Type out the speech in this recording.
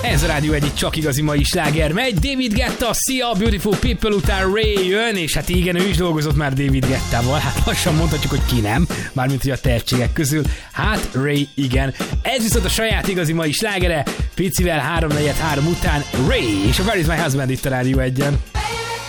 Ez a Rádió egyik csak igazi mai sláger megy. David Guetta, Sia, Beautiful People után Ray jön, és hát igen, ő is dolgozott már David Guettával. Hát lassan mondhatjuk, hogy ki nem, mármint hogy a tehetségek közül. Hát Ray igen. Ez viszont a saját igazi mai slágere, picivel 3:43 után Ray és a Where is my husband itt a Rádió egyen.